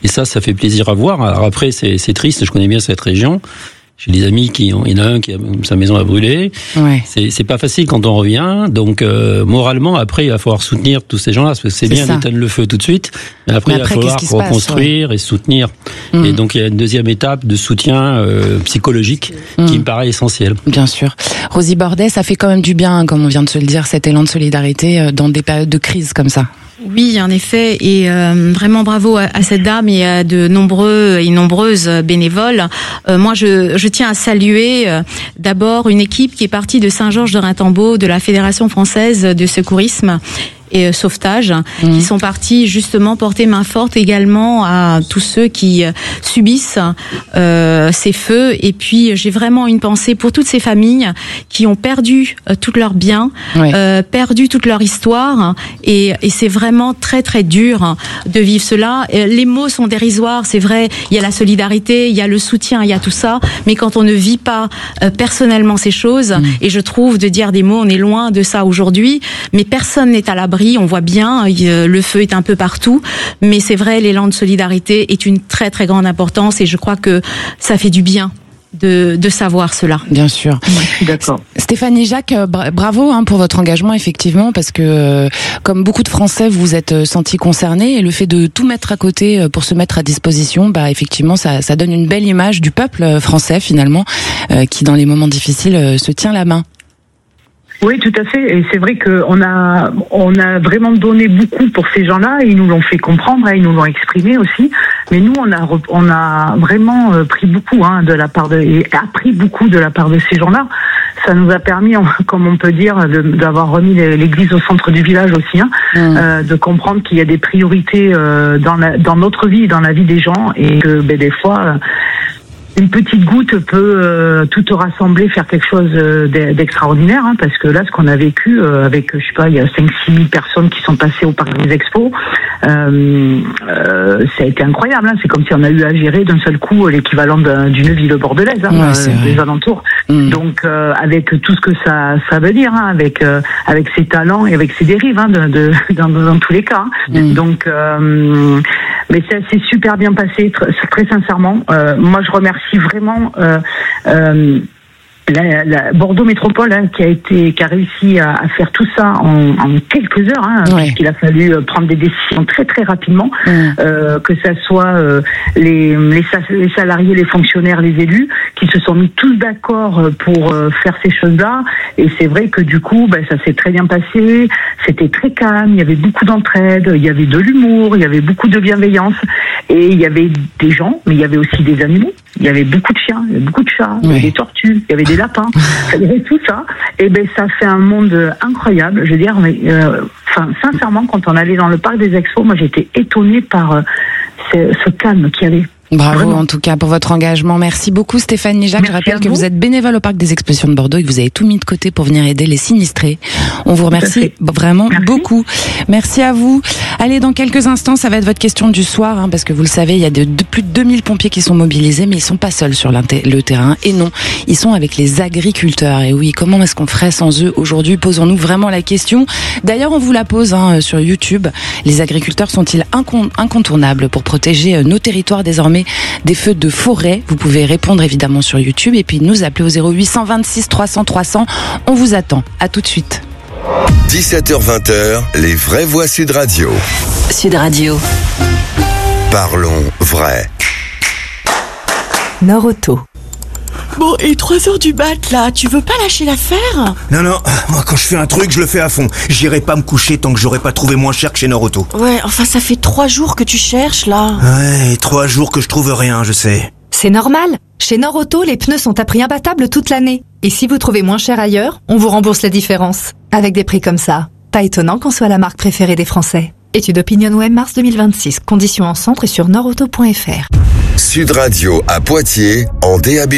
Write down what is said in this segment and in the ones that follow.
Et ça fait plaisir à voir. Alors après, c'est triste, je connais bien cette région. J'ai des amis il y en a un qui sa maison a brûlé. Ouais. C'est pas facile quand on revient. Donc, moralement, après, il va falloir soutenir tous ces gens-là, parce que c'est bien d'éteindre le feu tout de suite. Mais après il va falloir reconstruire et soutenir. Et donc, il y a une deuxième étape de soutien psychologique qui me paraît essentielle. Bien sûr. Rosie Bordet, ça fait quand même du bien, comme on vient de se le dire, cet élan de solidarité dans des périodes de crise comme ça. Oui, en effet, et vraiment bravo à cette dame et à de nombreux et nombreuses bénévoles. Moi, je tiens à saluer d'abord une équipe qui est partie de Saint-Georges-de-Raimbault, de la Fédération française de secourisme et sauvetage, qui sont partis justement porter main forte également à tous ceux qui subissent ces feux. Et puis j'ai vraiment une pensée pour toutes ces familles qui ont perdu tous leurs biens, perdu toute leur histoire, et c'est vraiment très très dur de vivre cela. Les mots sont dérisoires, c'est vrai, il y a la solidarité, il y a le soutien, il y a tout ça, mais quand on ne vit pas personnellement ces choses, et je trouve de dire des mots, on est loin de ça aujourd'hui, mais personne n'est à l'abri. On voit bien, le feu est un peu partout, mais c'est vrai, l'élan de solidarité est une très très grande importance, et je crois que ça fait du bien de savoir cela. Bien sûr. Ouais, je suis d'accord. Stéphanie Jacques, bravo pour votre engagement, effectivement, parce que comme beaucoup de Français, vous vous êtes sentis concernés, et le fait de tout mettre à côté pour se mettre à disposition, effectivement, ça donne une belle image du peuple français, finalement, qui dans les moments difficiles se tient la main. Oui, tout à fait. Et c'est vrai qu'on a vraiment donné beaucoup pour ces gens-là. Ils nous l'ont fait comprendre, ils nous l'ont exprimé aussi. Mais nous, on a vraiment pris beaucoup de la part et appris beaucoup de la part de ces gens-là. Ça nous a permis, comme on peut dire, d'avoir remis l'église au centre du village aussi, de comprendre qu'il y a des priorités dans notre vie, dans la vie des gens, et que des fois. Une petite goutte peut tout rassembler, faire quelque chose d'extraordinaire, parce que là, ce qu'on a vécu avec, je sais pas, il y a 5-6 000 personnes qui sont passées au Parc des Expos, ça a été incroyable. C'est comme si on a eu à gérer d'un seul coup l'équivalent d'une ville bordelaise, des alentours. Donc, avec tout ce que ça veut dire, avec ses talents et avec ses dérives, dans tous les cas. Donc, mais ça s'est super bien passé, très sincèrement. Moi, je remercie vraiment la Bordeaux Métropole qui a réussi à faire tout ça en quelques heures, puisqu'il a fallu prendre des décisions très très rapidement, que ça soit les salariés, les fonctionnaires, les élus, qui se sont mis tous d'accord pour faire ces choses-là. Et c'est vrai que du coup, ça s'est très bien passé. C'était très calme, il y avait beaucoup d'entraide, il y avait de l'humour, il y avait beaucoup de bienveillance, et il y avait des gens, mais il y avait aussi des animaux. Il y avait beaucoup de chiens, il y avait beaucoup de chats, il y avait des tortues, il y avait des lapins, il y avait tout ça. Et ça fait un monde incroyable. Je veux dire, mais sincèrement, quand on allait dans le parc des Expos, moi j'étais étonnée par ce calme qu'il y avait. Bravo, vraiment. En tout cas, pour votre engagement. Merci beaucoup, Stéphanie Jacques. Je rappelle que vous êtes bénévole au Parc des Expositions de Bordeaux et que vous avez tout mis de côté pour venir aider les sinistrés. On vous remercie vraiment beaucoup. Merci à vous. Allez, dans quelques instants, ça va être votre question du soir, parce que vous le savez, il y a plus de 2000 pompiers qui sont mobilisés, mais ils sont pas seuls sur le terrain. Et non, ils sont avec les agriculteurs. Et oui, comment est-ce qu'on ferait sans eux aujourd'hui? Posons-nous vraiment la question. D'ailleurs, on vous la pose sur YouTube. Les agriculteurs sont-ils incontournables pour protéger nos territoires désormais des feux de forêt? Vous pouvez répondre évidemment sur YouTube et puis nous appeler au 0826 300 300. On vous attend. À tout de suite. 17h-20h, les vraies voix Sud Radio. Sud Radio. Parlons vrai. Nord-Auto. Bon, et 3h du mat, là, tu veux pas lâcher l'affaire? Non, moi quand je fais un truc, je le fais à fond. J'irai pas me coucher tant que j'aurai pas trouvé moins cher que chez Nord-Auto. Ouais, enfin ça fait 3 jours que tu cherches, là. Ouais, 3 jours que je trouve rien, je sais. C'est normal. Chez Nord-Auto, les pneus sont à prix imbattable toute l'année. Et si vous trouvez moins cher ailleurs, on vous rembourse la différence. Avec des prix comme ça, pas étonnant qu'on soit la marque préférée des Français. Étude OpinionWay mars 2026. Conditions en centre et sur nordauto.fr. Sud Radio à Poitiers en DAB+.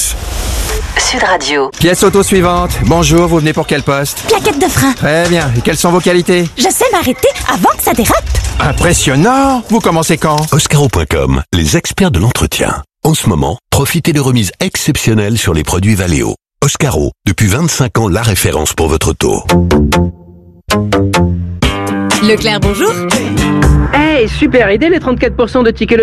Sud Radio. Pièce auto suivante. Bonjour, vous venez pour quel poste? Plaquette de frein. Très bien. Et quelles sont vos qualités? Je sais m'arrêter avant que ça dérape. Impressionnant. Vous commencez quand? Oscaro.com, les experts de l'entretien. En ce moment, profitez de remises exceptionnelles sur les produits Valeo. Oscaro, depuis 25 ans, la référence pour votre auto. Leclerc, bonjour. Hey, super idée les 34% de tickets